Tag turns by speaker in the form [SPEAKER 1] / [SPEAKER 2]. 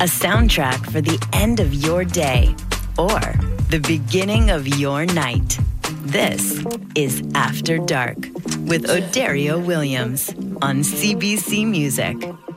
[SPEAKER 1] a soundtrack for the end of your day or the beginning of your night. This is After Dark with Odario Williams on CBC Music.